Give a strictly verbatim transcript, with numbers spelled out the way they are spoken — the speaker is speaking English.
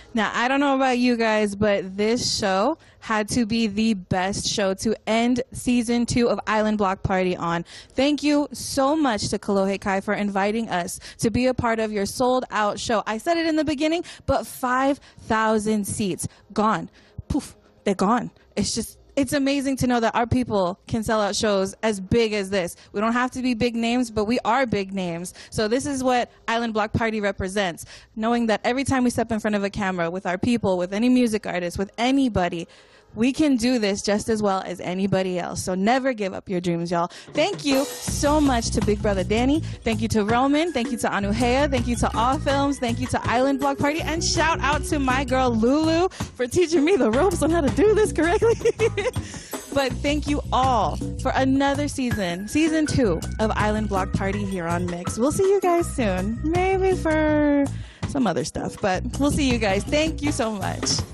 Now, I don't know about you guys, but this show had to be the best show to end season two of Island Block Party on. Thank you so much to Kolohe Kai for inviting us to be a part of your sold out show. I said it in the beginning, but five thousand seats gone. Poof, they're gone. It's just, it's amazing to know that our people can sell out shows as big as this. We don't have to be big names, but we are big names. So this is what Island Block Party represents. Knowing that every time we step in front of a camera with our people, with any music artist, with anybody, we can do this just as well as anybody else. So never give up your dreams, y'all. Thank you so much to Big Brother Danny. Thank you to Roman. Thank you to Anuhea. Thank you to All Films. Thank you to Island Block Party. And shout out to my girl Lulu for teaching me the ropes on how to do this correctly. But thank you all for another season, season two of Island Block Party here on Mix. We'll see you guys soon. Maybe for some other stuff, but we'll see you guys. Thank you so much.